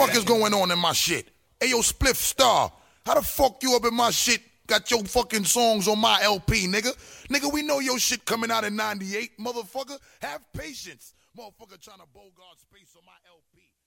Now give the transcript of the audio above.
What is going on in my shit? Hey, yo, Spliff Star, how the fuck you up in my shit? Got your fucking songs on my LP, nigga. Nigga, we know your shit coming out in 98, motherfucker. Have patience. Motherfucker trying to bogart space on my LP.